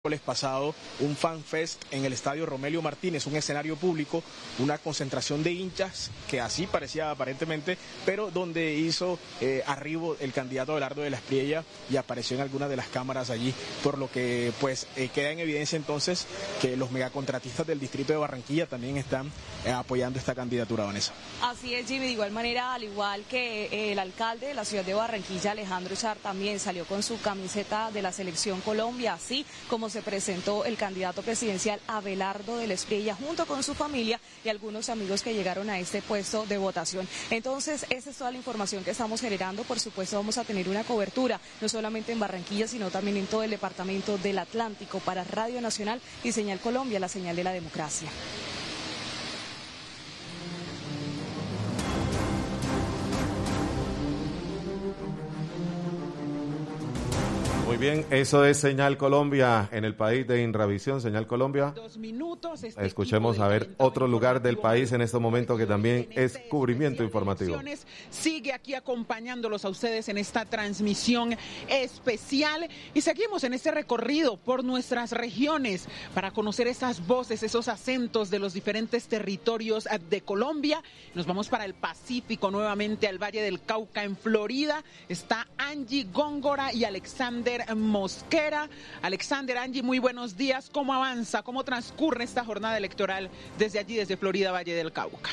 pasado un fan fest en el estadio Romelio Martínez, un escenario público, una concentración de hinchas que así parecía aparentemente, pero donde hizo arribo el candidato Abelardo de la Espriella y apareció en algunas de las cámaras allí, por lo que pues queda en evidencia entonces que los megacontratistas del distrito de Barranquilla también están apoyando esta candidatura, Vanessa. Así es, Jimmy, de igual manera, al igual que el alcalde de la ciudad de Barranquilla, Alejandro Char, también salió con su camiseta de la Selección Colombia, así como se presentó el candidato presidencial Abelardo de la Espriella junto con su familia y algunos amigos que llegaron a este puesto de votación. Entonces, esa es toda la información que estamos generando. Por supuesto, vamos a tener una cobertura, no solamente en Barranquilla, sino también en todo el departamento del Atlántico para Radio Nacional y Señal Colombia, la señal de la democracia. Muy bien, eso es Señal Colombia en el país de Inravisión, Señal Colombia. 2 minutos. Escuchemos a ver otro lugar del país en este momento que también es cubrimiento informativo. Sigue aquí acompañándolos a ustedes en esta transmisión especial y seguimos en este recorrido por nuestras regiones para conocer esas voces, esos acentos de los diferentes territorios de Colombia. Nos vamos para el Pacífico, nuevamente al Valle del Cauca en Florida. Está Angie Góngora y Alexander Mosquera. Alexander, Angie, muy buenos días. ¿Cómo avanza, cómo transcurre esta jornada electoral desde allí, desde Florida, Valle del Cauca?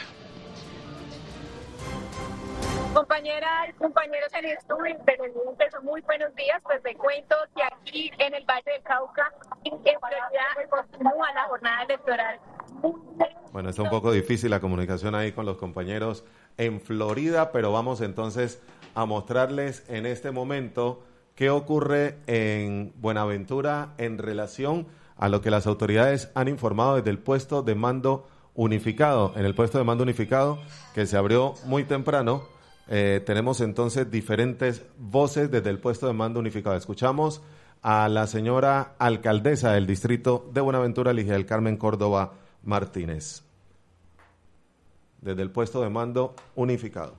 Compañeras, compañeros en el estudio, muy buenos días. Pues te cuento que aquí en el Valle del Cauca, en Florida, continúa la jornada electoral. Bueno, está un poco difícil la comunicación ahí con los compañeros en Florida, pero vamos entonces a mostrarles en este momento qué ocurre en Buenaventura en relación a lo que las autoridades han informado desde el puesto de mando unificado. En el puesto de mando unificado, que se abrió muy temprano, tenemos entonces diferentes voces desde el puesto de mando unificado. Escuchamos a la señora alcaldesa del distrito de Buenaventura, Ligia del Carmen Córdoba Martínez, desde el puesto de mando unificado.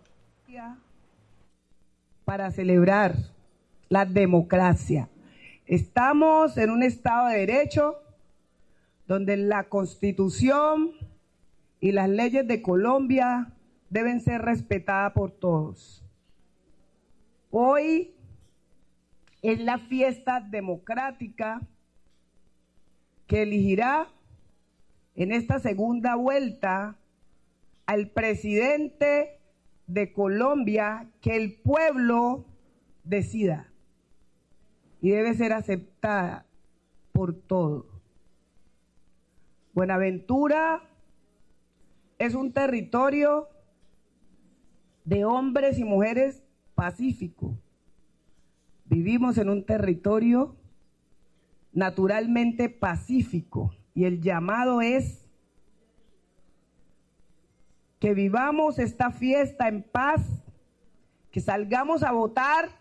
Para celebrar la democracia. Estamos en un Estado de Derecho donde la Constitución y las leyes de Colombia deben ser respetadas por todos. Hoy es la fiesta democrática que elegirá en esta segunda vuelta al presidente de Colombia que el pueblo decida. Y debe ser aceptada por todos. Buenaventura es un territorio de hombres y mujeres pacíficos. Vivimos en un territorio naturalmente pacífico y el llamado es que vivamos esta fiesta en paz, que salgamos a votar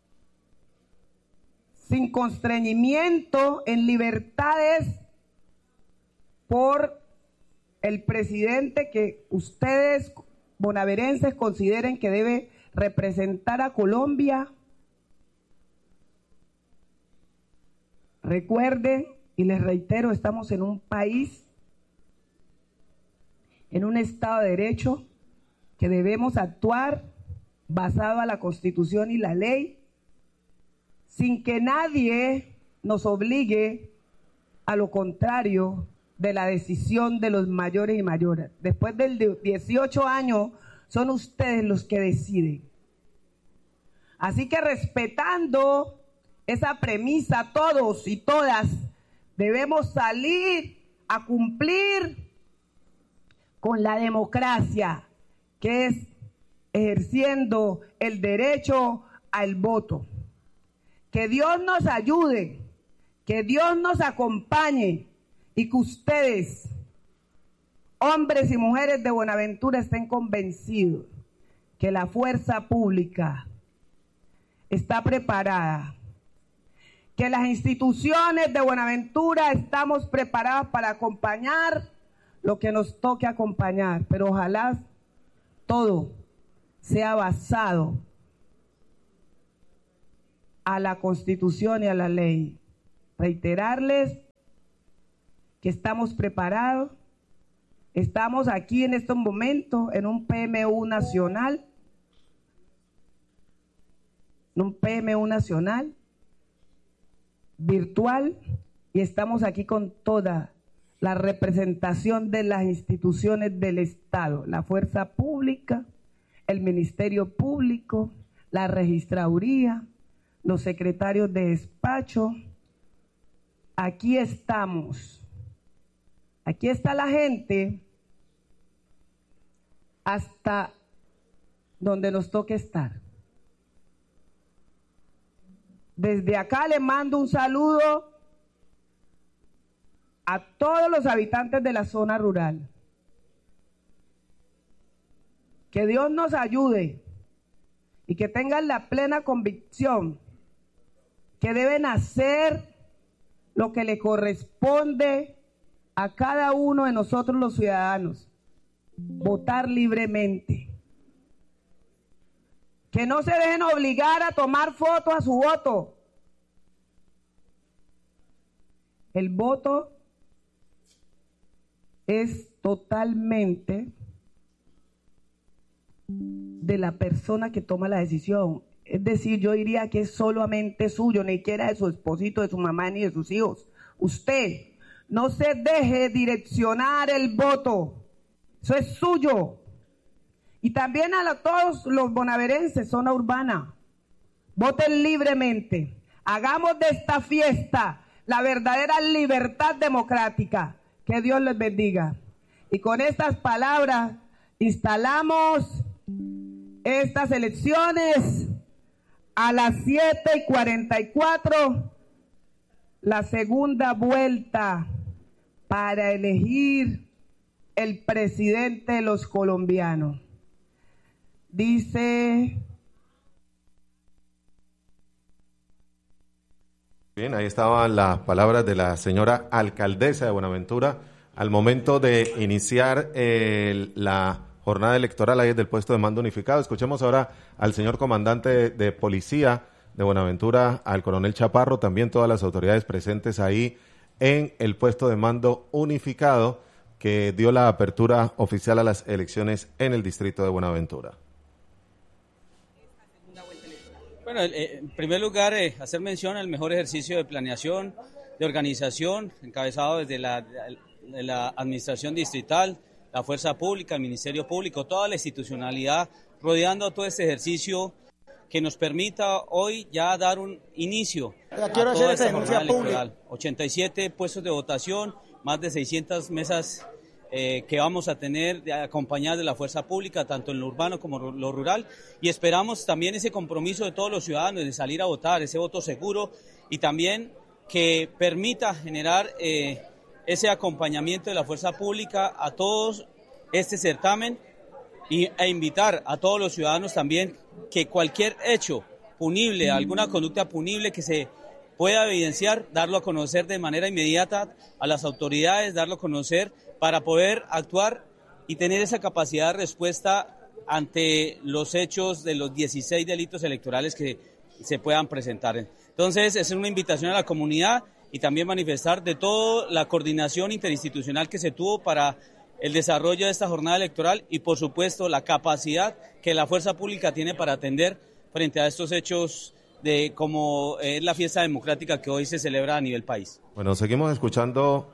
sin constreñimiento, en libertades, por el presidente que ustedes, bonaverenses, consideren que debe representar a Colombia. Recuerden, y les reitero, estamos en un país, en un Estado de Derecho, que debemos actuar basado a la Constitución y la ley, sin que nadie nos obligue a lo contrario de la decisión de los mayores y mayores. Después de 18 años, son ustedes los que deciden. Así que respetando esa premisa, todos y todas debemos salir a cumplir con la democracia, que es ejerciendo el derecho al voto. Que Dios nos ayude, que Dios nos acompañe y que ustedes, hombres y mujeres de Buenaventura, estén convencidos que la fuerza pública está preparada, que las instituciones de Buenaventura estamos preparadas para acompañar lo que nos toque acompañar, pero ojalá todo sea basado a la Constitución y a la ley. Reiterarles que estamos preparados. Estamos aquí en estos momentos en un PMU nacional, virtual, y estamos aquí con toda la representación de las instituciones del Estado, la fuerza pública, el Ministerio Público, la Registraduría, los secretarios de despacho. Aquí estamos. Aquí está la gente hasta donde nos toque estar. Desde acá le mando un saludo a todos los habitantes de la zona rural. Que Dios nos ayude y que tengan la plena convicción que deben hacer lo que le corresponde a cada uno de nosotros los ciudadanos, votar libremente. Que no se dejen obligar a tomar foto a su voto. El voto es totalmente de la persona que toma la decisión. Es decir, yo diría que es solamente suyo, ni siquiera de su esposito, de su mamá, ni de sus hijos. Usted no se deje direccionar el voto. Eso es suyo. Y también a todos los bonaerenses, zona urbana, voten libremente. Hagamos de esta fiesta la verdadera libertad democrática. Que Dios les bendiga. Y con estas palabras instalamos estas elecciones a las 7:44, la segunda vuelta para elegir el presidente de los colombianos. Dice... Bien, ahí estaban las palabras de la señora alcaldesa de Buenaventura al momento de iniciar la jornada electoral ahí desde el puesto de mando unificado. Escuchemos ahora al señor comandante de policía de Buenaventura, al coronel Chaparro, también todas las autoridades presentes ahí en el puesto de mando unificado que dio la apertura oficial a las elecciones en el distrito de Buenaventura. Bueno, en primer lugar, hacer mención al mejor ejercicio de planeación, de organización, encabezado desde la administración distrital, la fuerza pública, el Ministerio Público, toda la institucionalidad rodeando todo este ejercicio que nos permita hoy ya dar un inicio a toda esta jornada electoral. 87 puestos de votación, más de 600 mesas que vamos a tener acompañadas de la fuerza pública, tanto en lo urbano como en lo rural, y esperamos también ese compromiso de todos los ciudadanos de salir a votar, ese voto seguro, y también que permita generar ese acompañamiento de la fuerza pública a todos este certamen e invitar a todos los ciudadanos también que cualquier hecho punible, alguna conducta punible que se pueda evidenciar, darlo a conocer de manera inmediata a las autoridades, darlo a conocer para poder actuar y tener esa capacidad de respuesta ante los hechos de los 16 delitos electorales que se puedan presentar. Entonces, es una invitación a la comunidad y también manifestar de toda la coordinación interinstitucional que se tuvo para el desarrollo de esta jornada electoral y, por supuesto, la capacidad que la fuerza pública tiene para atender frente a estos hechos de como es la fiesta democrática que hoy se celebra a nivel país. Bueno, seguimos escuchando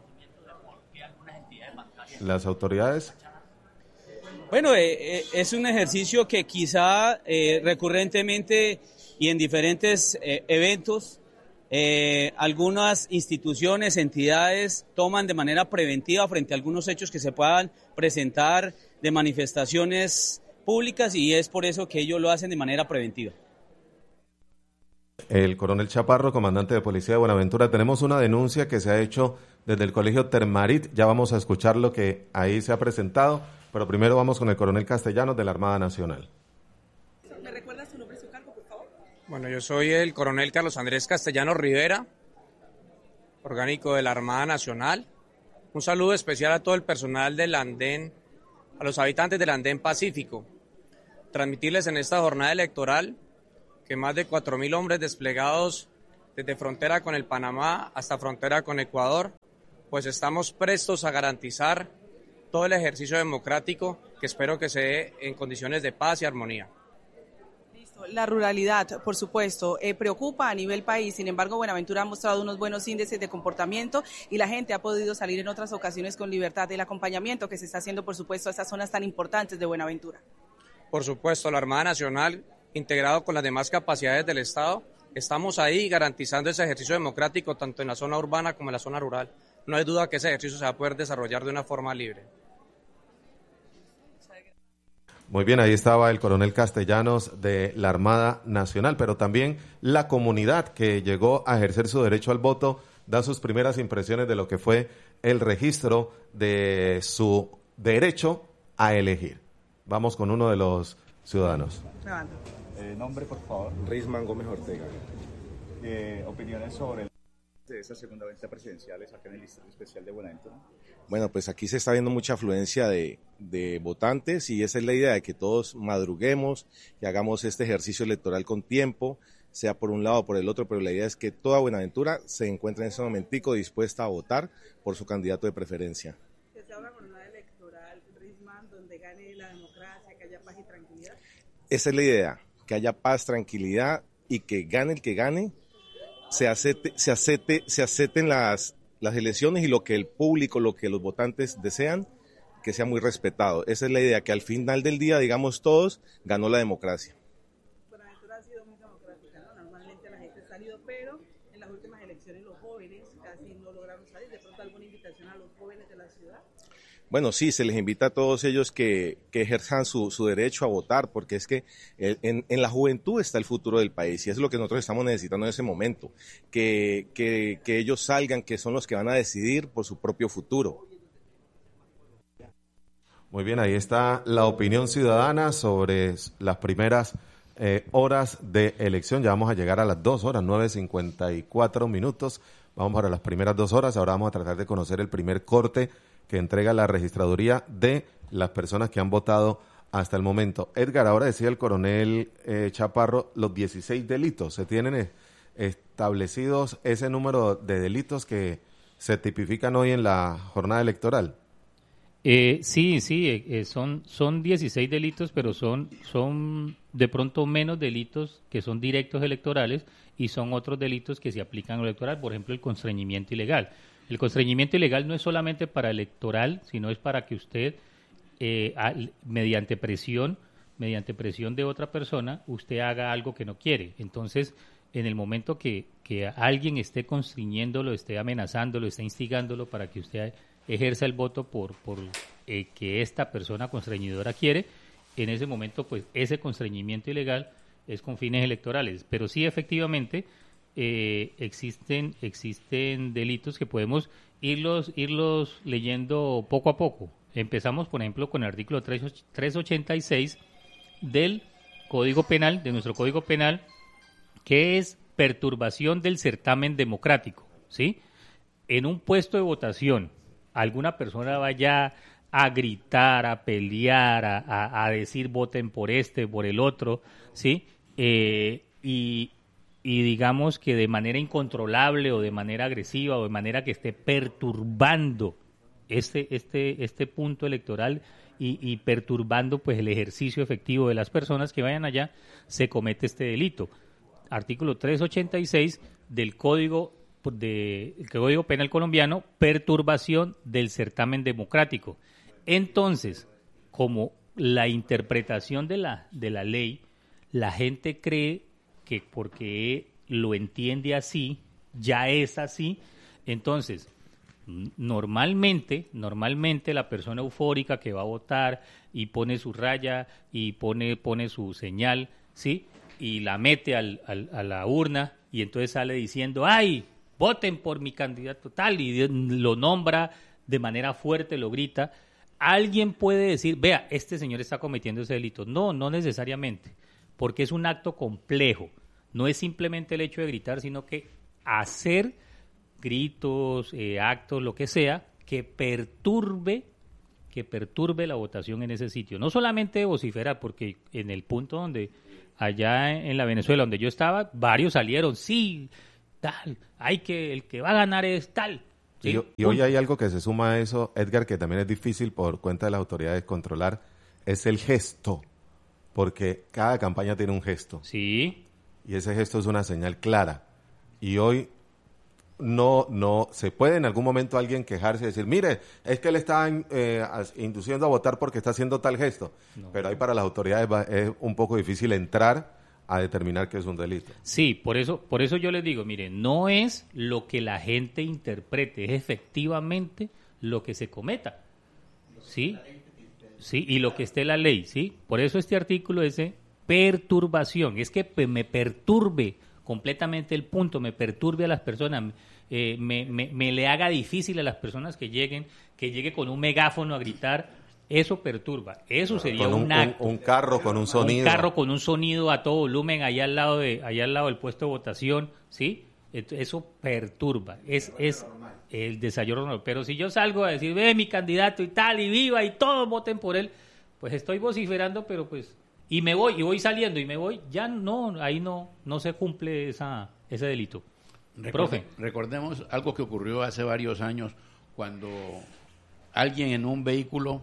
las autoridades. Bueno, es un ejercicio que quizá recurrentemente y en diferentes eventos algunas instituciones, entidades toman de manera preventiva frente a algunos hechos que se puedan presentar de manifestaciones públicas y es por eso que ellos lo hacen de manera preventiva. El coronel Chaparro, comandante de policía de Buenaventura, tenemos una denuncia que se ha hecho desde el colegio Termarit, ya vamos a escuchar lo que ahí se ha presentado, pero primero vamos con el coronel Castellanos de la Armada Nacional. ¿Me recuerda su nombre y su cargo, por favor? Bueno, yo soy el coronel Carlos Andrés Castellanos Rivera, orgánico de la Armada Nacional. Un saludo especial a todo el personal del andén, a los habitantes del andén Pacífico. Transmitirles en esta jornada electoral que más de 4.000 hombres desplegados desde frontera con el Panamá hasta frontera con Ecuador pues estamos prestos a garantizar todo el ejercicio democrático que espero que se dé en condiciones de paz y armonía. La ruralidad, por supuesto, preocupa a nivel país. Sin embargo, Buenaventura ha mostrado unos buenos índices de comportamiento y la gente ha podido salir en otras ocasiones con libertad. El acompañamiento que se está haciendo, por supuesto, a estas zonas tan importantes de Buenaventura. Por supuesto, la Armada Nacional, integrado con las demás capacidades del Estado, estamos ahí garantizando ese ejercicio democrático tanto en la zona urbana como en la zona rural. No hay duda que ese ejercicio se va a poder desarrollar de una forma libre. Muy bien, ahí estaba el coronel Castellanos de la Armada Nacional, pero también la comunidad que llegó a ejercer su derecho al voto da sus primeras impresiones de lo que fue el registro de su derecho a elegir. Vamos con uno de los ciudadanos. Nombre, por favor. Risman Gómez Ortega. Opiniones sobre de esta segunda vuelta presidenciales acá en el Distrito Especial de Buenaventura. Bueno, pues aquí se está viendo mucha afluencia de votantes y esa es la idea de que todos madruguemos y hagamos este ejercicio electoral con tiempo, sea por un lado o por el otro, pero la idea es que toda Buenaventura se encuentre en ese momentico dispuesta a votar por su candidato de preferencia. ¿Se sea una jornada electoral, Risman, donde gane la democracia, que haya paz y tranquilidad? Esa es la idea, que haya paz, tranquilidad y que gane el que gane, se acepten las elecciones y lo que el público, lo que los votantes desean, que sea muy respetado. Esa es la idea, que al final del día, digamos todos, ganó la democracia. Buenaventura ha sido muy democrática, ¿no? Normalmente la gente ha salido, pero en las últimas elecciones los jóvenes casi no lograron salir. ¿De pronto alguna invitación a los jóvenes de la ciudad? Bueno, sí, se les invita a todos ellos que ejerzan su derecho a votar, porque es que en la juventud está el futuro del país y es lo que nosotros estamos necesitando en ese momento, que ellos salgan, que son los que van a decidir por su propio futuro. Muy bien, ahí está la opinión ciudadana sobre las primeras horas de elección. Ya vamos a llegar a las 2 horas, 9:54 minutos. Vamos para las primeras 2 horas. Ahora vamos a tratar de conocer el primer corte que entrega la registraduría de las personas que han votado hasta el momento. Edgar, ahora decía el coronel Chaparro, los 16 delitos. ¿Se tienen establecidos ese número de delitos que se tipifican hoy en la jornada electoral? Sí, son 16 delitos, pero son de pronto menos delitos que son directos electorales y son otros delitos que se aplican a lo electoral, por ejemplo, el constreñimiento ilegal. El constreñimiento ilegal no es solamente para electoral, sino es para que usted, mediante presión de otra persona, usted haga algo que no quiere. Entonces, en el momento que alguien esté constriñéndolo, esté amenazándolo, esté instigándolo para que usted ejerza el voto por que esta persona constreñidora quiere, en ese momento, pues, ese constreñimiento ilegal es con fines electorales. Pero sí, efectivamente, existen delitos que podemos irlos leyendo poco a poco. Empezamos, por ejemplo, con el artículo 386 del Código Penal, de nuestro Código Penal, que es perturbación del certamen democrático, ¿sí? En un puesto de votación, alguna persona vaya a gritar, a pelear, a decir voten por este, por el otro, ¿sí? Y digamos que de manera incontrolable o de manera agresiva o de manera que esté perturbando este punto electoral y perturbando pues el ejercicio efectivo de las personas que vayan allá, se comete este delito. Artículo 386 del Código Penal colombiano, perturbación del certamen democrático. Entonces, como la interpretación de la ley, la gente cree que porque lo entiende así, ya es así. Entonces, normalmente la persona eufórica que va a votar y pone su raya y pone su señal, ¿sí? Y la mete a la urna y entonces sale diciendo, ¡ay, voten por mi candidato tal! Y lo nombra de manera fuerte, lo grita. Alguien puede decir, vea, este señor está cometiendo ese delito. No necesariamente, porque es un acto complejo. No es simplemente el hecho de gritar, sino que hacer gritos, actos, lo que sea, que perturbe la votación en ese sitio. No solamente vociferar, porque en el punto donde, allá en la Venezuela, donde yo estaba, varios salieron, sí, tal, el que va a ganar es tal. ¿sí? Y hoy hay algo que se suma a eso, Edgar, que también es difícil por cuenta de las autoridades controlar, es el gesto, porque cada campaña tiene un gesto. Sí. Y ese gesto es una señal clara. Y hoy no se puede en algún momento alguien quejarse y decir, mire, es que le están induciendo a votar porque está haciendo tal gesto. No. Pero ahí para las autoridades es un poco difícil entrar a determinar que es un delito. Sí, por eso yo les digo, mire, no es lo que la gente interprete, es efectivamente lo que se cometa. ¿Sí? Sí, y lo que esté en la ley, ¿sí? Por eso este artículo dice perturbación, es que me perturbe completamente el punto, me perturbe a las personas, me le haga difícil a las personas que llegue con un megáfono a gritar. Eso perturba. Eso sería un acto. Un carro con un sonido. Un carro con un sonido a todo volumen allá al lado del puesto de votación, ¿sí? Eso perturba. Es el desayuno. Pero si yo salgo a decir, ve mi candidato y tal, y viva, y todos voten por él, pues estoy vociferando, pero pues, y me voy, y voy saliendo, y me voy, ya no, ahí no se cumple ese delito. Profe. Recordemos algo que ocurrió hace varios años, cuando alguien en un vehículo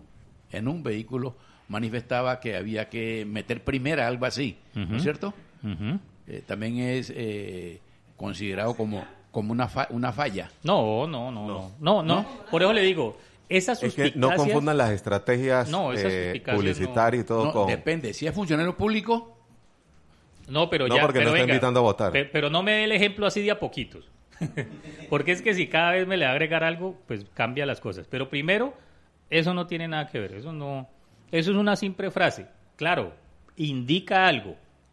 manifestaba que había que meter primera, algo así, ¿no es cierto? También es considerado como una falla. No. Por eso le digo, esas suspicacias... Es que no confundan las estrategias publicitarias y todo con... Depende, si es funcionario público... No, pero no, porque no está invitando a votar. Pero no me dé el ejemplo así de a poquitos. Porque es que si cada vez me le va a agregar algo, pues cambia las cosas. Pero primero... Eso no tiene nada que ver, eso es una simple frase. Claro, indica algo,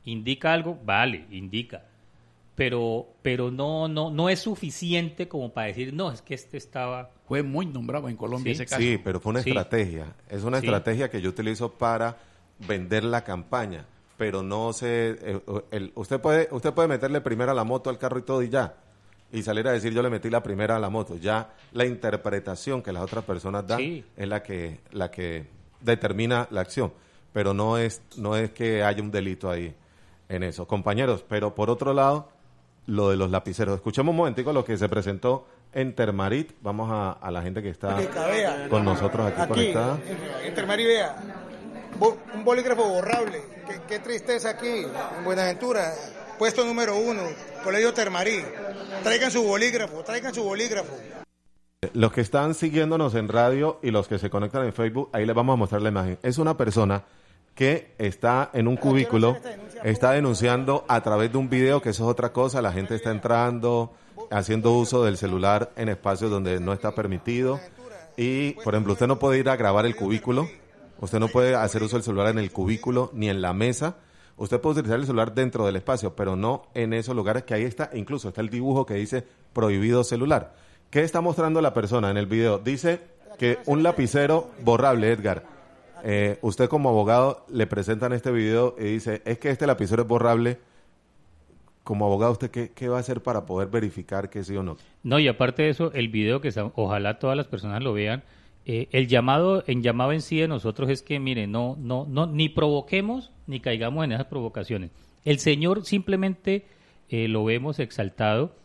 vale, indica. Pero no es suficiente como para decir, no, es que fue muy nombrado en Colombia ese caso. Sí, pero fue una estrategia. Es una estrategia que yo utilizo para vender la campaña, pero no sé, usted puede meterle primero a la moto al carro y todo y ya. Y salir a decir yo le metí la primera a la moto. Ya la interpretación que las otras personas dan es la que determina la acción. Pero no es que haya un delito ahí en eso. Compañeros, pero por otro lado, lo de los lapiceros. Escuchemos un momentico lo que se presentó en Termarit. Vamos a la gente que está con nosotros aquí conectada. En Termarit, vea, un bolígrafo borrable. Qué tristeza aquí, en Buenaventura. Puesto número 1, Colegio Termarí. Traigan su bolígrafo. Los que están siguiéndonos en radio y los que se conectan en Facebook, ahí les vamos a mostrar la imagen. Es una persona que está en un cubículo, está denunciando a través de un video, que eso es otra cosa. La gente está entrando, haciendo uso del celular en espacios donde no está permitido. Y, por ejemplo, usted no puede ir a grabar el cubículo, usted no puede hacer uso del celular en el cubículo ni en la mesa. Usted puede utilizar el celular dentro del espacio, pero no en esos lugares que ahí está. Incluso está el dibujo que dice prohibido celular. ¿Qué está mostrando la persona en el video? Dice que un lapicero borrable, Edgar. Usted como abogado le presentan este video y dice, es que este lapicero es borrable. Como abogado, ¿usted qué va a hacer para poder verificar que sí o no? No, y aparte de eso, el video ojalá todas las personas lo vean. El llamado en sí de nosotros es que, mire, no, ni provoquemos ni caigamos en esas provocaciones. El señor simplemente lo vemos exaltado,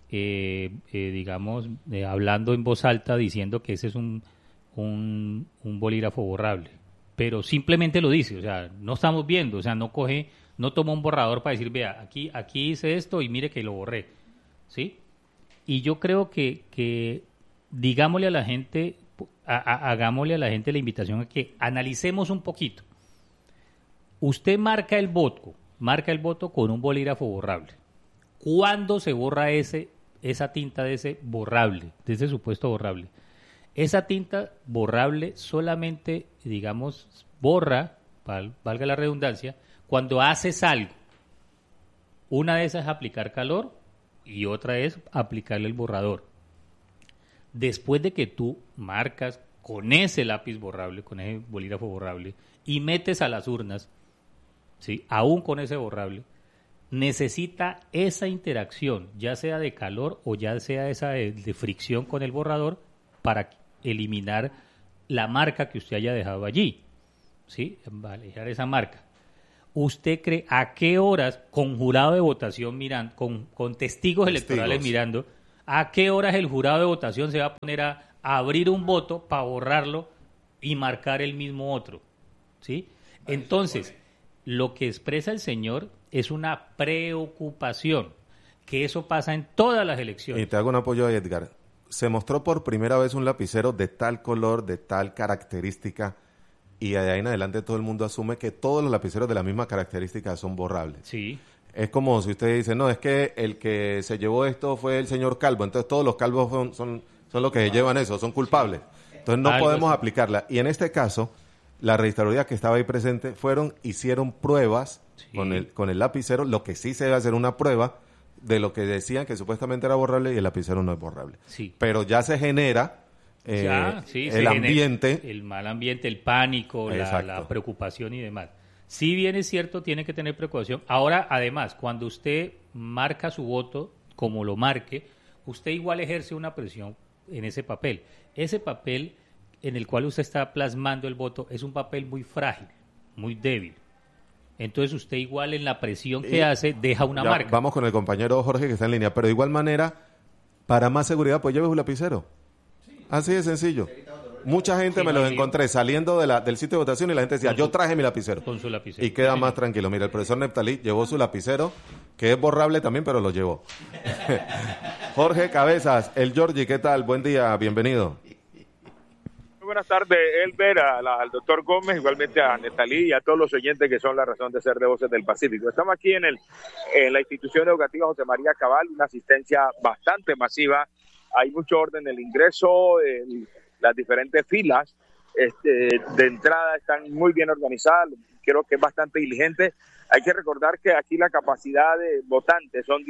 hablando en voz alta, diciendo que ese es un bolígrafo borrable, pero simplemente lo dice, o sea, no estamos viendo, o sea, no toma un borrador para decir, vea, aquí hice esto y mire que lo borré, ¿sí? Y yo creo que digámosle a la gente, hagámosle a la gente la invitación a que analicemos un poquito. Usted marca el voto con un bolígrafo borrable. ¿Cuándo se borra esa tinta de ese borrable, de ese supuesto borrable? Esa tinta borrable solamente, borra, valga la redundancia, cuando haces algo. Una de esas es aplicar calor y otra es aplicarle el borrador. Después de que tú marcas con ese lápiz borrable, con ese bolígrafo borrable, y metes a las urnas, ¿sí? Aún con ese borrable, necesita esa interacción, ya sea de calor o ya sea esa de fricción con el borrador, para eliminar la marca que usted haya dejado allí, ¿sí? Va a dejar esa marca. ¿Usted cree a qué horas, con jurado de votación mirando, con testigos electorales mirando, ¿A qué horas el jurado de votación se va a poner a abrir un voto para borrarlo y marcar el mismo otro? ¿Sí? Entonces, lo que expresa el señor es una preocupación, que eso pasa en todas las elecciones. Y te hago un apoyo ahí, Edgar. Se mostró por primera vez un lapicero de tal color, de tal característica, y de ahí en adelante todo el mundo asume que todos los lapiceros de la misma característica son borrables. Sí. Es como si usted dice, no, es que el que se llevó esto fue el señor Calvo, entonces todos los calvos son los que llevan eso, son culpables. Entonces no podemos aplicarla. Y en este caso, la registraduría que estaba ahí presente hicieron pruebas con el lapicero, lo que sí se debe hacer una prueba de lo que decían que supuestamente era borrable y el lapicero no es borrable. Sí. Pero ya se genera el ambiente. El mal ambiente, el pánico, la preocupación y demás. Si bien es cierto, tiene que tener precaución. Ahora, además, cuando usted marca su voto, como lo marque, usted igual ejerce una presión en ese papel. Ese papel en el cual usted está plasmando el voto es un papel muy frágil, muy débil. Entonces usted igual en la presión que hace deja una marca. Vamos con el compañero Jorge que está en línea, pero de igual manera, para más seguridad, pues lleve un lapicero. Así de sencillo. Mucha gente me los encontré saliendo del sitio de votación y la gente decía, yo traje mi lapicero. Con su lapicero. Y queda más tranquilo. Mira, el profesor Neftalí llevó su lapicero, que es borrable también, pero lo llevó. Jorge Cabezas, el Georgie, ¿qué tal? Buen día, bienvenido. Muy buenas tardes, Elber, al doctor Gómez, igualmente a Neftalí y a todos los oyentes que son la razón de ser de Voces del Pacífico. Estamos aquí en la institución educativa José María Cabal, una asistencia bastante masiva. Hay mucho orden en el ingreso, las diferentes filas de entrada están muy bien organizadas, creo que es bastante diligente. Hay que recordar que aquí la capacidad de votantes son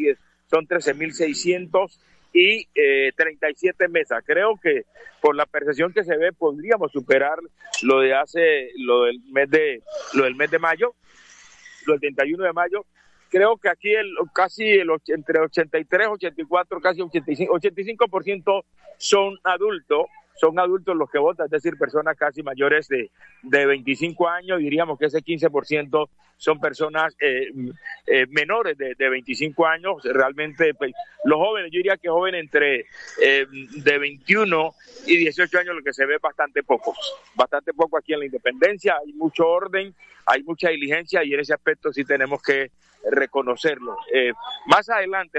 13.600 y 37 mesas. Creo que por la percepción que se ve podríamos superar lo del mes de mayo, lo del 31 de mayo. Creo que aquí entre 83, 84, casi 85% son adultos los que votan, es decir, personas casi mayores de 25 años, diríamos que ese 15% son personas menores de 25 años, realmente pues, los jóvenes, yo diría que jóvenes entre de 21 y 18 años, lo que se ve bastante poco aquí en la Independencia, hay mucho orden, hay mucha diligencia y en ese aspecto sí tenemos que reconocerlo. Más adelante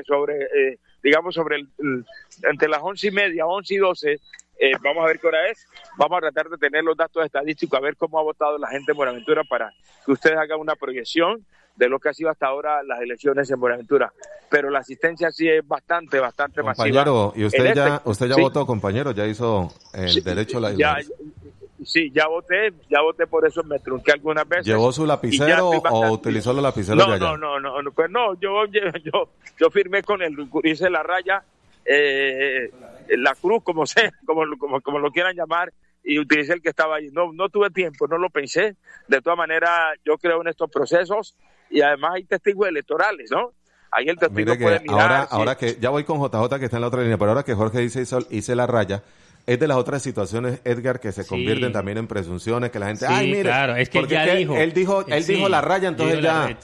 entre las 11:30, 11:12, vamos a ver qué hora es, vamos a tratar de tener los datos estadísticos, a ver cómo ha votado la gente en Buenaventura para que ustedes hagan una proyección de lo que ha sido hasta ahora las elecciones en Buenaventura, pero la asistencia sí es bastante masiva. Compañero, y usted ya votó, compañero, ya hizo el derecho a la idea. Sí, ya voté por eso, me trunqué algunas veces. ¿Llevó su lapicero o utilizó los lapiceros de allá? No, pues no, yo firmé hice la raya, la cruz, como lo quieran llamar, y utilicé el que estaba ahí. No tuve tiempo, no lo pensé. De todas maneras, yo creo en estos procesos y además hay testigos electorales, ¿no? Ahí el testigo puede mirar. Ahora que ya voy con JJ que está en la otra línea, pero ahora que Jorge hice la raya, es de las otras situaciones, Edgar, que se convierten también en presunciones, que la gente, mire, claro, es que él ya dijo. Él dijo la raya, entonces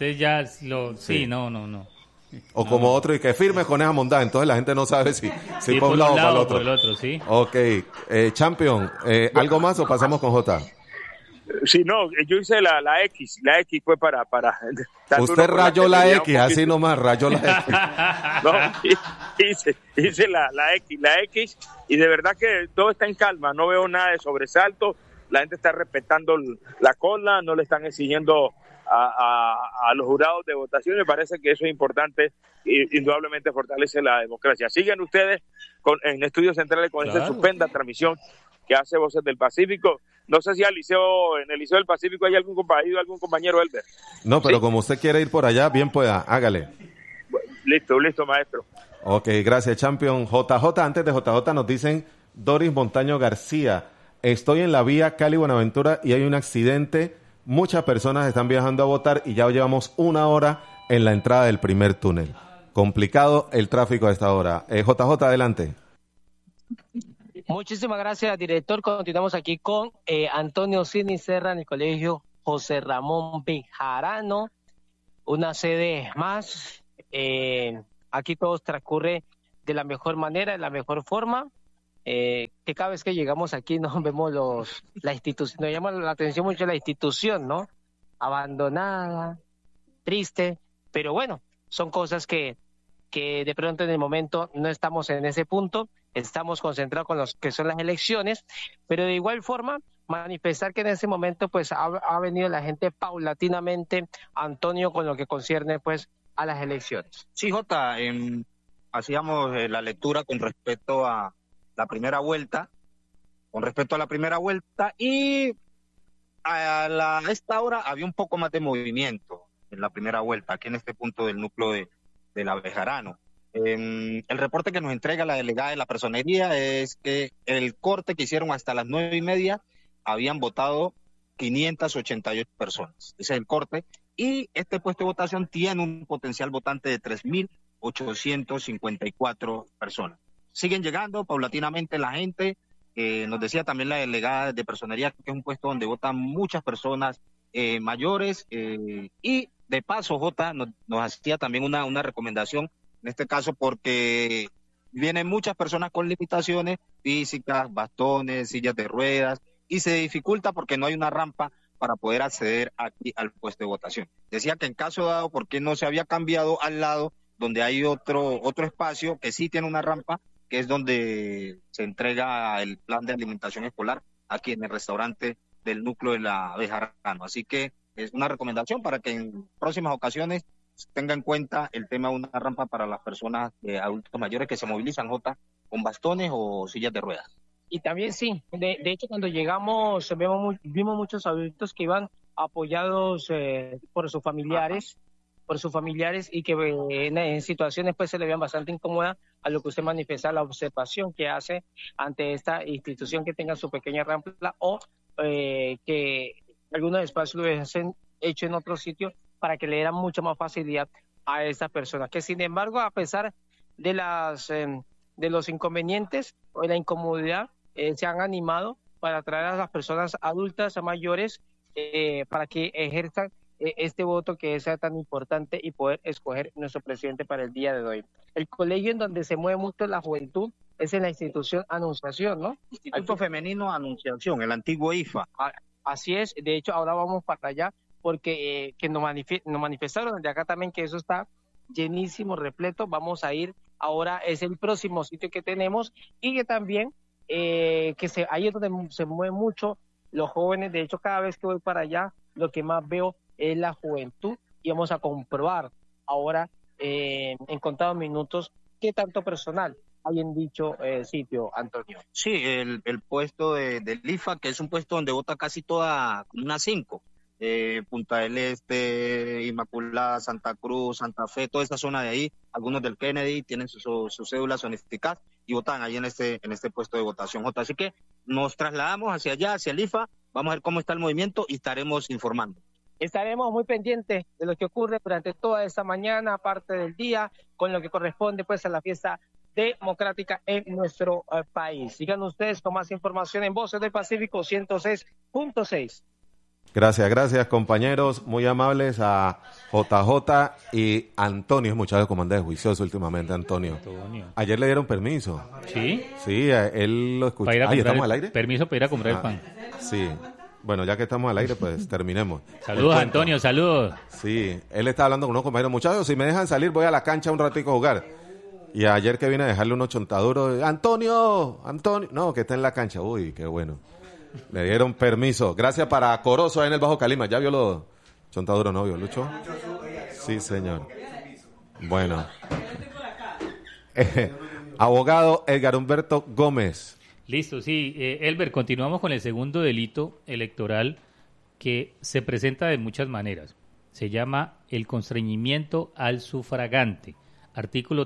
no. O como otro, y que firme con esa mondad, entonces la gente no sabe si por un lado o para el otro. Por el otro, sí. Ok, Champion, ¿algo más o pasamos con J? Sí, no, yo hice la X fue para usted rayó la X, así nomás, rayó la X. No, hice la X, y de verdad que todo está en calma, no veo nada de sobresalto, la gente está respetando la cola, no le están exigiendo a los jurados de votación, me parece que eso es importante y indudablemente fortalece la democracia. Siguen ustedes en Estudios Centrales con esta estupenda transmisión que hace Voces del Pacífico. No sé si en el Liceo del Pacífico hay algún compañero, Elber. No, pero como usted quiere ir por allá, bien pueda, hágale. Listo, maestro. Ok, gracias, Champion. JJ, antes de JJ nos dicen Doris Montaño García, estoy en la vía Cali-Buenaventura y hay un accidente, muchas personas están viajando a votar y ya llevamos 1 hora en la entrada del primer túnel. Complicado el tráfico a esta hora. JJ, adelante. Muchísimas gracias, director. Continuamos aquí con Antonio Sidney Serra en el Colegio José Ramón Bejarano, una sede más. Aquí todo transcurre de la mejor manera, de la mejor forma. Que cada vez que llegamos aquí nos vemos la institución, nos llama la atención mucho la institución, ¿no? Abandonada, triste, pero bueno, son cosas que de pronto en el momento no estamos en ese punto, estamos concentrados con los que son las elecciones, pero de igual forma manifestar que en ese momento pues ha venido la gente paulatinamente, Antonio, con lo que concierne pues a las elecciones. Sí, Jota, hacíamos la lectura con respecto a la primera vuelta, y a esta hora había un poco más de movimiento en la primera vuelta, aquí en este punto del núcleo de la Bejarano. El reporte que nos entrega la delegada de la personería es que el corte que hicieron hasta las 9:30 habían votado 588 personas. Ese es el corte. Y este puesto de votación tiene un potencial votante de 3.854 personas. Siguen llegando paulatinamente la gente. Nos decía también la delegada de personería que es un puesto donde votan muchas personas mayores. Y de paso, Jota, nos hacía también una recomendación, en este caso porque vienen muchas personas con limitaciones físicas, bastones, sillas de ruedas, y se dificulta porque no hay una rampa para poder acceder aquí al puesto de votación. Decía que en caso dado, porque no se había cambiado al lado, donde hay otro espacio que sí tiene una rampa, que es donde se entrega el plan de alimentación escolar, aquí en el restaurante del núcleo de la Bejarano. Así que es una recomendación para que en próximas ocasiones tenga en cuenta el tema de una rampa para las personas adultos mayores que se movilizan, Jota, con bastones o sillas de ruedas. Y también sí, de hecho cuando llegamos vimos muchos adultos que iban apoyados por sus familiares, y que en situaciones pues se le veían bastante incómodas a lo que usted manifiesta, la observación que hace ante esta institución que tenga su pequeña rampa o que algunos espacios lo hubiesen hecho en otro sitio para que le dieran mucha más facilidad a estas personas, que sin embargo a pesar de los inconvenientes o de la incomodidad se han animado para traer a las personas adultas, a mayores, para que ejerzan este voto que sea tan importante y poder escoger nuestro presidente para el día de hoy. El colegio en donde se mueve mucho la juventud es en la institución Anunciación, ¿no? Instituto Femenino Anunciación, el antiguo IFA. Así es, de hecho ahora vamos para allá porque que nos manifestaron de acá también que eso está llenísimo, repleto. Vamos a ir, ahora es el próximo sitio que tenemos y que también ahí es donde se mueven mucho los jóvenes. De hecho, cada vez que voy para allá, lo que más veo es la juventud y vamos a comprobar ahora en contados minutos qué tanto personal hay en dicho sitio, Antonio. Sí, el puesto del IFA, que es un puesto donde vota casi toda una 5. Punta del Este, Inmaculada, Santa Cruz, Santa Fe, toda esa zona de ahí, algunos del Kennedy tienen sus cédulas sonificadas y votan ahí en este puesto de votación, Jota. Así que nos trasladamos hacia allá, hacia el IFA, vamos a ver cómo está el movimiento y estaremos informando. Estaremos muy pendientes de lo que ocurre durante toda esta mañana, parte del día, con lo que corresponde pues a la fiesta democrática en nuestro país. Sigan ustedes con más información en Voces del Pacífico 106.6. Gracias compañeros, muy amables a JJ y Antonio, muchacho comandante juicioso últimamente, Antonio. Ayer le dieron permiso. ¿Sí? Sí, él lo escuchó. ¿Estamos al aire? Permiso para ir a comprar el pan. Sí, bueno, ya que estamos al aire, pues terminemos. Saludos, Antonio, saludos. Sí, él está hablando con unos compañeros. Muchachos, si me dejan salir, voy a la cancha un ratico a jugar. Y ayer que vine a dejarle unos chontaduros, Antonio, no, que está en la cancha. Uy, qué bueno. Le dieron permiso. Gracias para Corozo ahí en el Bajo Calima. ¿Ya vio los chontaduros, no vio, Lucho? Sí, señor. Bueno. Abogado Edgar Humberto Gómez. Listo, sí. Elber, continuamos con el segundo delito electoral que se presenta de muchas maneras. Se llama el constreñimiento al sufragante. Artículo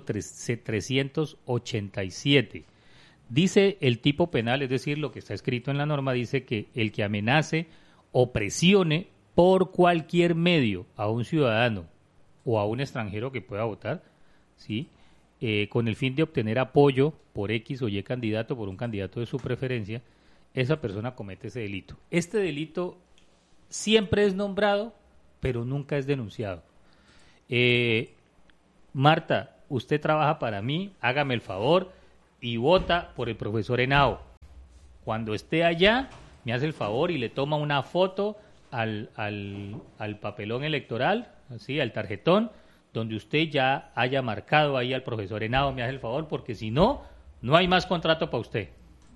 387. Dice el tipo penal, es decir, lo que está escrito en la norma, dice que el que amenace o presione por cualquier medio a un ciudadano o a un extranjero que pueda votar, ¿sí? Con el fin de obtener apoyo por X o Y candidato, por un candidato de su preferencia, esa persona comete ese delito. Este delito siempre es nombrado, pero nunca es denunciado. Marta, usted trabaja para mí, hágame el favor y vota por el profesor Henao. Cuando esté allá, me hace el favor y le toma una foto al papelón electoral, así, al tarjetón, donde usted ya haya marcado ahí al profesor Henao, me hace el favor, porque si no, no hay más contrato para usted.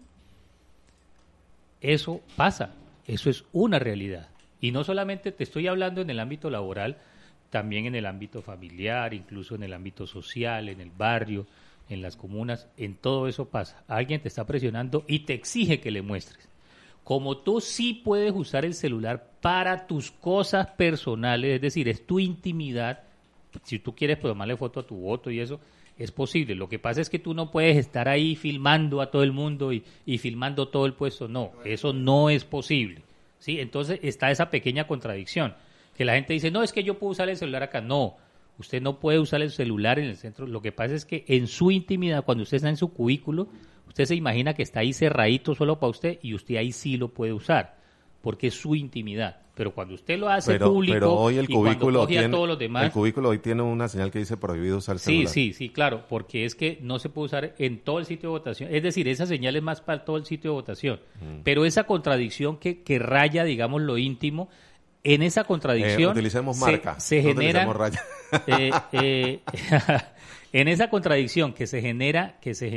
Eso pasa, eso es una realidad. Y no solamente te estoy hablando en el ámbito laboral, también en el ámbito familiar, incluso en el ámbito social, en el barrio, en las comunas, en todo eso pasa. Alguien te está presionando y te exige que le muestres. Como tú sí puedes usar el celular para tus cosas personales, es decir, es tu intimidad, si tú quieres tomarle foto a tu voto y eso, es posible. Lo que pasa es que tú no puedes estar ahí filmando a todo el mundo y filmando todo el puesto. No, eso no es posible. ¿Sí? Entonces está esa pequeña contradicción, que la gente dice, no, es que yo puedo usar el celular acá. No, usted no puede usar el celular en el centro. Lo que pasa es que en su intimidad, cuando usted está en su cubículo, usted se imagina que está ahí cerradito solo para usted y usted ahí sí lo puede usar, porque es su intimidad. Pero cuando usted lo hace público pero hoy el y cuando cubículo coge tiene, a todos los demás... El cubículo hoy tiene una señal que dice prohibido usar celular. Sí, claro, porque es que no se puede usar en todo el sitio de votación. Es decir, esa señal es más para todo el sitio de votación. Pero esa contradicción que raya, digamos, lo íntimo, en esa contradicción... utilicemos marca, se no genera... utilicemos raya. En esa contradicción que se genera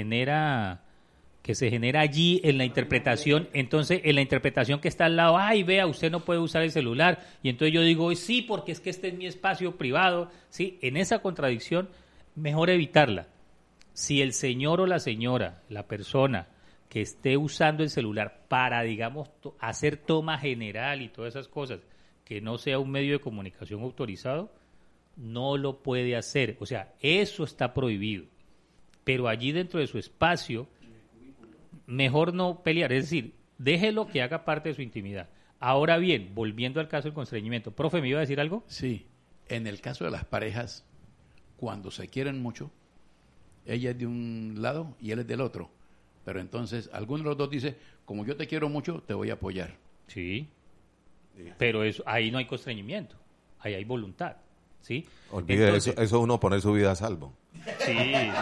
allí en la interpretación, entonces en la interpretación que está al lado, ay, vea, usted no puede usar el celular, y entonces yo digo, sí, porque es que este es mi espacio privado, ¿sí? En esa contradicción, mejor evitarla. Si el señor o la señora, la persona que esté usando el celular para, digamos, hacer toma general y todas esas cosas, que no sea un medio de comunicación autorizado, no lo puede hacer. O sea, eso está prohibido. Pero allí dentro de su espacio, mejor no pelear, es decir, déjelo que haga parte de su intimidad. Ahora bien, volviendo al caso del constreñimiento, profe, ¿me iba a decir algo? Sí, en el caso de las parejas, cuando se quieren mucho, ella es de un lado y él es del otro, pero entonces alguno de los dos dice, como yo te quiero mucho, te voy a apoyar. Sí, pero ahí no hay constreñimiento, ahí hay voluntad, ¿sí? Olvide, entonces, eso es uno poner su vida a salvo. Sí.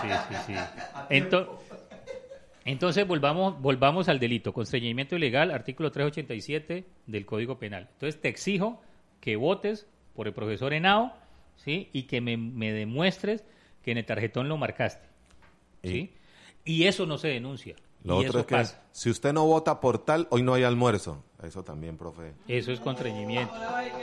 Entonces volvamos al delito, constreñimiento ilegal, artículo 387 del Código Penal. Entonces te exijo que votes por el profesor Henao, ¿sí? Y que me demuestres que en el tarjetón lo marcaste, ¿sí? Y eso no se denuncia. Lo otro es que si usted no vota por tal, hoy no hay almuerzo. Eso también, profe. Eso es constreñimiento.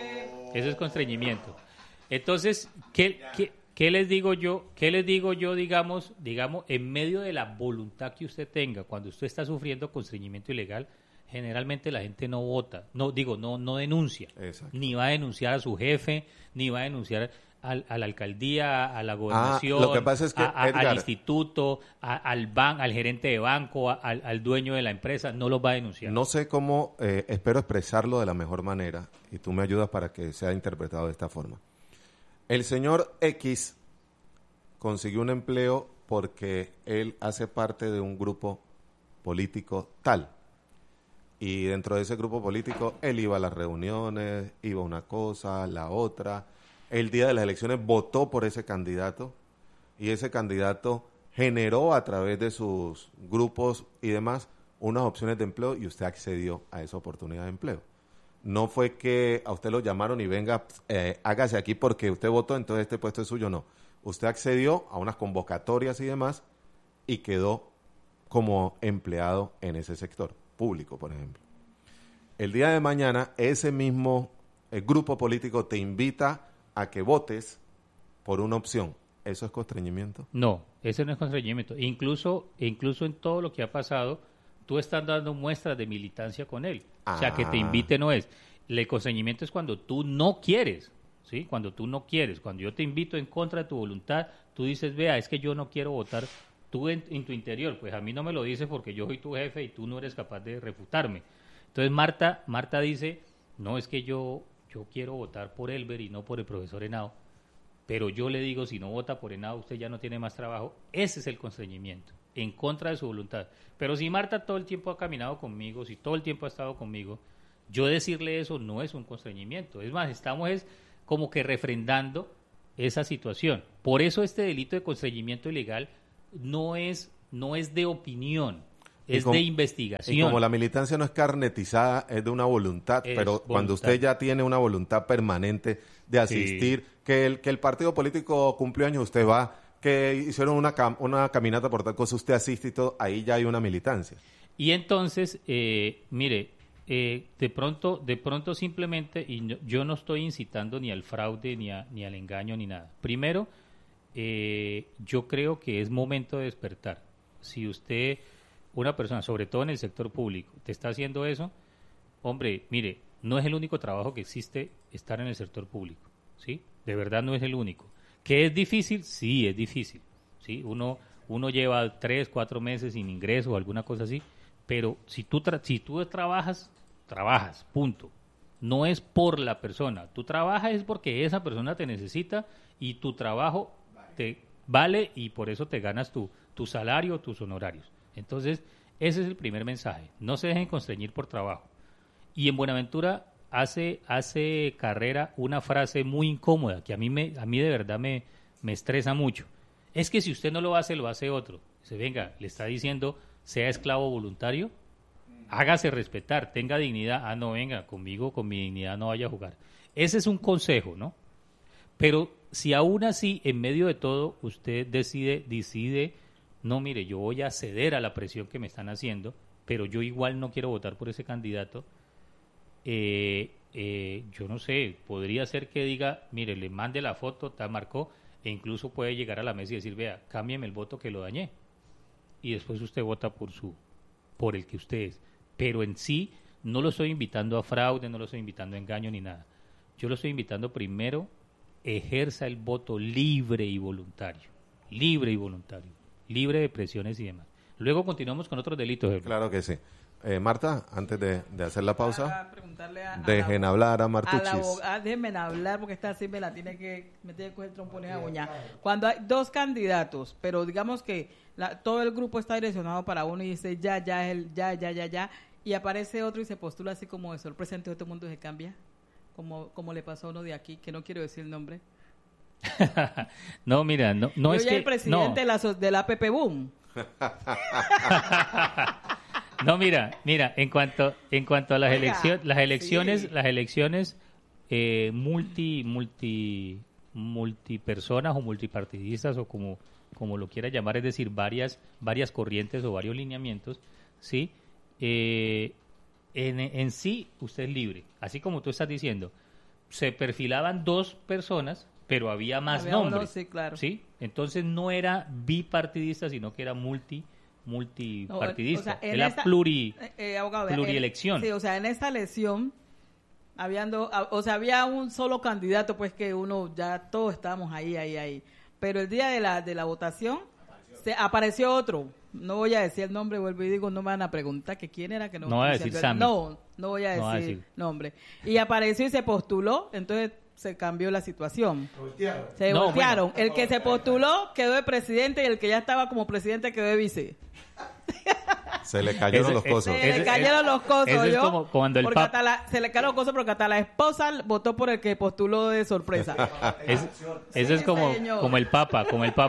Entonces, ¿qué les digo yo, digamos, en medio de la voluntad que usted tenga, cuando usted está sufriendo constreñimiento ilegal, generalmente la gente no vota, no denuncia. Exacto. Ni va a denunciar a su jefe, ni va a denunciar a la alcaldía, a la gobernación, lo que pasa es que, al instituto, al gerente de banco, al dueño de la empresa, no los va a denunciar. No sé cómo, espero expresarlo de la mejor manera, y tú me ayudas para que sea interpretado de esta forma. El señor X consiguió un empleo porque él hace parte de un grupo político tal. Y dentro de ese grupo político, él iba a las reuniones, iba a una cosa, la otra. El día de las elecciones votó por ese candidato y ese candidato generó a través de sus grupos y demás unas opciones de empleo y usted accedió a esa oportunidad de empleo. No fue que a usted lo llamaron y venga, hágase aquí porque usted votó, entonces este puesto es suyo, no. Usted accedió a unas convocatorias y demás y quedó como empleado en ese sector público, por ejemplo. El día de mañana, ese mismo grupo político te invita a que votes por una opción. ¿Eso es constreñimiento? No, ese no es constreñimiento. Incluso en todo lo que ha pasado, tú estás dando muestras de militancia con él. O sea, que te invite no es. El constreñimiento es cuando tú no quieres, ¿sí? Cuando tú no quieres. Cuando yo te invito en contra de tu voluntad, tú dices, vea, es que yo no quiero votar. Tú en tu interior, pues a mí no me lo dices porque yo soy tu jefe y tú no eres capaz de refutarme. Entonces Marta dice, no, es que yo quiero votar por Elber y no por el profesor Henao. Pero yo le digo, si no vota por Henao, usted ya no tiene más trabajo. Ese es el constreñimiento, en contra de su voluntad. Pero si Marta todo el tiempo ha caminado conmigo, si todo el tiempo ha estado conmigo, yo decirle eso no es un constreñimiento. Es más, estamos como que refrendando esa situación. Por eso este delito de constreñimiento ilegal no es de opinión, es de investigación. Y como la militancia no es carnetizada, es de una voluntad, pero cuando usted ya tiene una voluntad permanente de asistir, que el partido político cumplió años, usted va, que hicieron una caminata por tal cosa, usted asiste y todo, ahí ya hay una militancia. Y entonces, mire, de pronto simplemente, y yo no estoy incitando ni al fraude, ni al engaño, ni nada. Primero, yo creo que es momento de despertar. Si usted, una persona, sobre todo en el sector público, te está haciendo eso, hombre, mire, no es el único trabajo que existe estar en el sector público, ¿sí? De verdad no es el único. ¿Que es difícil? Sí, es difícil, ¿sí? Uno lleva 3, 4 meses sin ingreso o alguna cosa así, pero si tú trabajas, punto. No es por la persona. Tú trabajas es porque esa persona te necesita y tu trabajo te vale y por eso te ganas tu salario, tus honorarios. Entonces, ese es el primer mensaje. No se dejen constreñir por trabajo. Y en Buenaventura hace carrera una frase muy incómoda que a mí de verdad me estresa mucho. Es que si usted no lo hace, lo hace otro. Dice, venga, le está diciendo, sea esclavo voluntario, hágase respetar, tenga dignidad. Ah, no, venga, conmigo, con mi dignidad no vaya a jugar. Ese es un consejo, ¿no? Pero si aún así, en medio de todo, usted decide, no, mire, yo voy a ceder a la presión que me están haciendo, pero yo igual no quiero votar por ese candidato, yo no sé, podría ser que diga, mire, le mande la foto, te marcó, e incluso puede llegar a la mesa y decir, vea, cámbiame el voto que lo dañé. Y después usted vota por el que usted es. Pero en sí, no lo estoy invitando a fraude, no lo estoy invitando a engaño ni nada. Yo lo estoy invitando primero, ejerza el voto libre y voluntario, libre de presiones y demás. Luego continuamos con otros delitos. Claro que sí. Marta, antes de hacer la pausa, dejen hablar a Martuchis. Déjenme hablar porque esta sí me tiene que coger trompones a uña. Cuando hay dos candidatos, pero digamos que todo el grupo está direccionado para uno y dice ya, y aparece otro y se postula así como de sorpresa, entonces todo el mundo se cambia, como le pasó a uno de aquí, que no quiero decir el nombre. No, mira, no es que... Yo ya el presidente de la APP Boom. No, mira, en cuanto a las elecciones multipersonas o multipartidistas o como lo quiera llamar, es decir, varias corrientes o varios lineamientos, ¿sí? En sí usted es libre, así como tú estás diciendo, se perfilaban 2 personas, pero había más nombres, sí, claro. ¿sí? Entonces no era bipartidista, sino que era multipartidista, o sea, era plurielección. Sí, o sea, en esta elección había un solo candidato, pues que uno ya todos estábamos ahí. Pero el día de la votación apareció otro. No voy a decir el nombre, vuelvo y digo, no me van a preguntar que quién era, que no voy a decir Sammy. No voy a decir nombre. Y apareció y se postuló, entonces se cambió la situación. Se voltearon. El que se postuló quedó de presidente y el que ya estaba como presidente quedó de vice. Se le cayeron los cosos. Se le cayeron los cosos. Eso es como cuando el Papa... Se le cayeron los cosos porque hasta la esposa votó por el que postuló de sorpresa. Eso es como el Papa,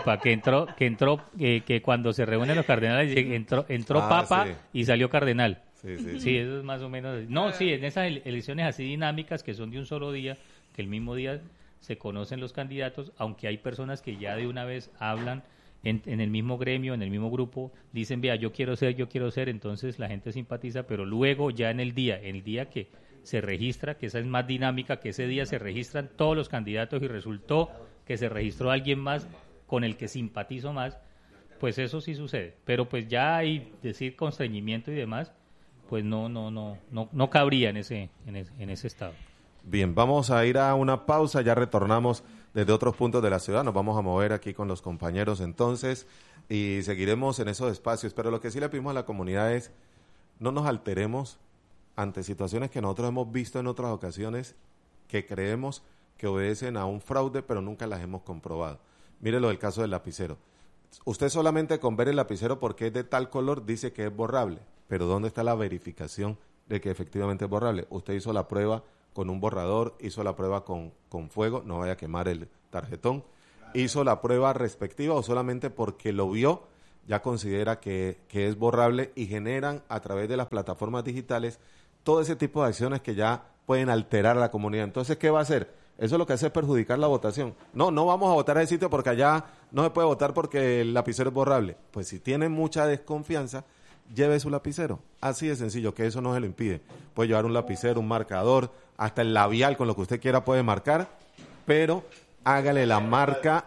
que cuando se reúnen los cardenales entró Papa sí. Y salió cardenal. Sí, eso es más o menos. No, sí, en esas elecciones así dinámicas que son de un solo día, que el mismo día se conocen los candidatos, aunque hay personas que ya de una vez hablan en el mismo gremio, en el mismo grupo, dicen, vea, yo quiero ser, entonces la gente simpatiza, pero luego ya en el día que se registra, que esa es más dinámica, que ese día se registran todos los candidatos y resultó que se registró alguien más con el que simpatizo más, pues eso sí sucede, pero pues ya hay decir constreñimiento y demás, pues no cabría en ese estado. Bien, vamos a ir a una pausa, ya retornamos desde otros puntos de la ciudad, nos vamos a mover aquí con los compañeros entonces y seguiremos en esos espacios, pero lo que sí le pedimos a la comunidad es no nos alteremos ante situaciones que nosotros hemos visto en otras ocasiones que creemos que obedecen a un fraude, pero nunca las hemos comprobado. Mire lo del caso del lapicero. Usted solamente con ver el lapicero porque es de tal color dice que es borrable, pero ¿dónde está la verificación de que efectivamente es borrable? Usted hizo la prueba con un borrador, hizo la prueba con fuego, no vaya a quemar el tarjetón, hizo la prueba respectiva o solamente porque lo vio ya considera que es borrable y generan a través de las plataformas digitales todo ese tipo de acciones que ya pueden alterar a la comunidad. Entonces, ¿qué va a hacer? Eso lo que hace es perjudicar la votación. No vamos a votar a ese sitio porque allá no se puede votar porque el lapicero es borrable. Pues si tienen mucha desconfianza, lleve su lapicero. Así de sencillo, que eso no se lo impide. Puede llevar un lapicero, un marcador, hasta el labial, con lo que usted quiera puede marcar, pero hágale la marca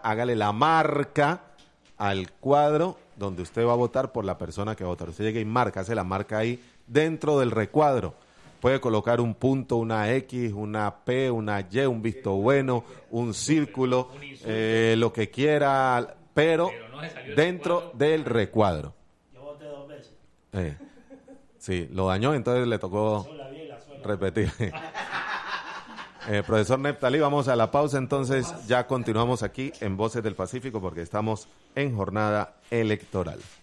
al cuadro donde usted va a votar por la persona que va a votar. Usted llega y hace la marca ahí dentro del recuadro. Puede colocar un punto, una X, una P, una Y, un visto bueno, un círculo, lo que quiera, pero dentro del recuadro. Yo voté 2 veces. Sí, lo dañó, entonces le tocó repetir. Profesor Neftalí, vamos a la pausa, entonces ya continuamos aquí en Voces del Pacífico porque estamos en jornada electoral.